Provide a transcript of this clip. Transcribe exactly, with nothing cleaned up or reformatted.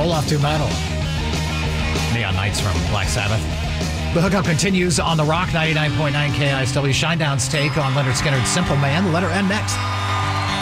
roll off to metal. Neon Nights from Black Sabbath. The hookup continues on The Rock, ninety-nine point nine K I S W. Shinedown's take on Leonard Skinner's Simple Man. The letter N next.